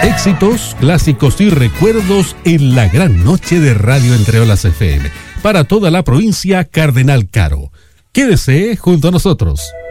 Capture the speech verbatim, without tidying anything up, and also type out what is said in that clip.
Éxitos, clásicos y recuerdos en la gran noche de Radio Entre Olas F M. Para toda la provincia Cardenal Caro. Quédese junto a nosotros.